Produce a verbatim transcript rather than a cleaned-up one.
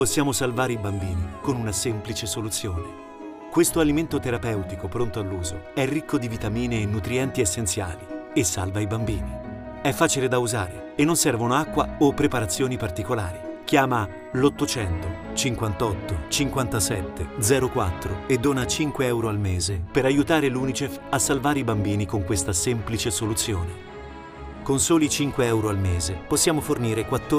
Possiamo salvare i bambini con una semplice soluzione. Questo alimento terapeutico pronto all'uso è ricco di vitamine e nutrienti essenziali e salva i bambini. È facile da usare e non servono acqua o preparazioni particolari. Chiama l'ottocento cinquantotto cinquantasette zero quattro e dona cinque euro al mese per aiutare l'UNICEF a salvare i bambini con questa semplice soluzione. Con soli cinque euro al mese possiamo fornire quattordici